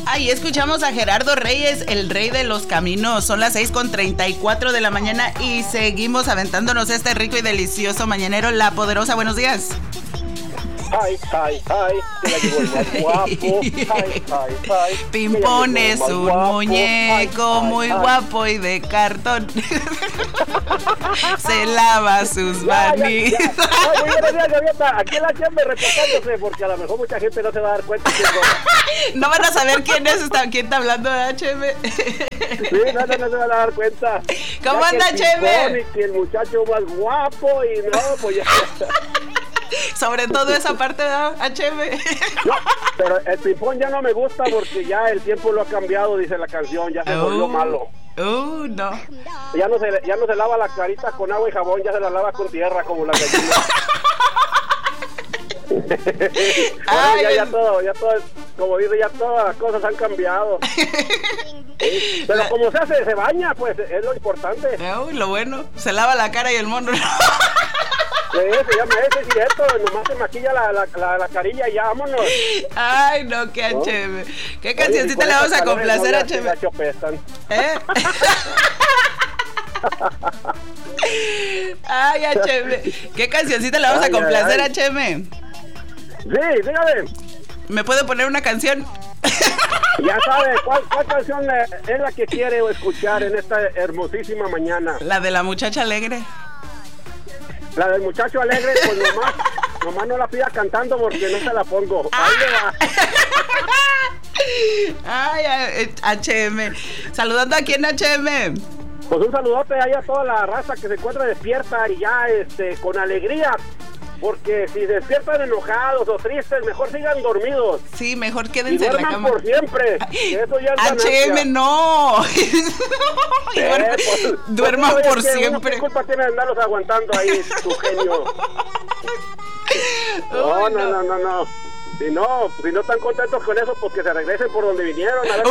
Ahí escuchamos a Gerardo Reyes, el rey de los caminos. Son las 6:34 de la mañana y seguimos aventándonos este rico y delicioso mañanero. La Poderosa, buenos días. Ay, ay, ay, que la llevó el más guapo. Ay, ay, ay. Pimpón es un muñeco muy guapo y de cartón. Se lava sus manitas. Muy buenos días, Gaviota. Aquí en la Cheme reportándose, porque a lo mejor mucha gente no se va a dar cuenta que no van a saber quién está hablando de HM. Sí, no se van a dar cuenta. ¿Cómo anda, Cheme? Y que el muchacho más guapo y no, pues ya. Sobre todo esa parte de HM. No, pero el pipón ya no me gusta porque ya el tiempo lo ha cambiado, dice la canción, ya se volvió malo. No. Ya no se lava la carita con agua y jabón, ya se la lava con tierra como la gallina. ya todo, como dice, ya todas las cosas han cambiado. Pero como se baña, pues es lo importante. Lo bueno, se lava la cara y el mono. Ese es cierto, nomás se maquilla la carilla y ya, vámonos. Ay, no, qué HM. ¿Qué cancioncita le vamos a complacer a HM? Ay, HM. ¿Qué cancioncita le vamos a complacer a HM? Sí, dígame. ¿Me puede poner una canción? Ya sabe, ¿cuál canción es la que quiere escuchar en esta hermosísima mañana? La de la muchacha alegre. La del muchacho alegre, pues nomás no la pida cantando porque no se la pongo. Ahí le va. Ay, HM. Saludando aquí en HM. Pues un saludote ahí a toda la raza que se encuentra despierta y ya con alegría. Porque si despiertan enojados o tristes, mejor sigan dormidos. Sí, mejor quédense en la cama. Y duerman por siempre. Eso ya es HM, no. Duerman por siempre. ¿Qué culpa tiene de andarlos aguantando ahí, tu genio? No. Si no están contentos con eso, pues que se regresen por donde vinieron. A ver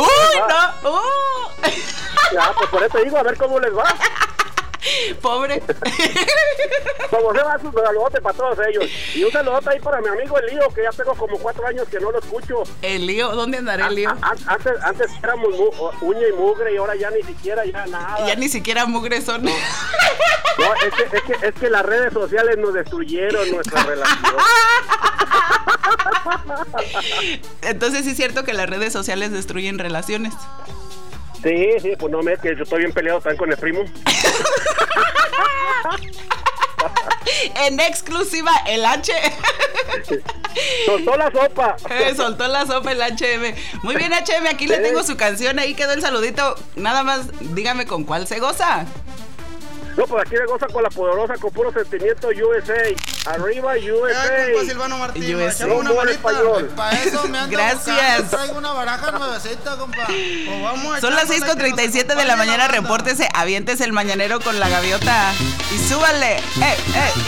Ya, pues por eso digo, a ver cómo les va. Pobre. Como se va su saludote para todos ellos. Y un saludote ahí para mi amigo El Lío, que ya tengo como 4 años que no lo escucho. ¿El Lío? ¿Dónde andará el Lío? Antes éramos uña y mugre y ahora ya ni siquiera nada. Ya ni siquiera mugre son. No, es que las redes sociales nos destruyeron nuestra relación. Entonces sí es cierto que las redes sociales destruyen relaciones. Sí, pues no me que yo estoy bien peleado también con el primo. En exclusiva, el H. Soltó la sopa. Soltó la sopa el HM. Muy bien, HM, aquí le tengo su canción. Ahí quedó el saludito. Nada más, dígame con cuál se goza. No, pues aquí me goza con La Poderosa, con puro sentimiento USA. Arriba USA. Silvano Martín, USA. una varita. Para eso me anda Gracias. buscando. Traigo una baraja nuevecita, compa. Son las 6:37 de la mañana. Repórtese, aviéntese el mañanero con la gaviota. Y súbale.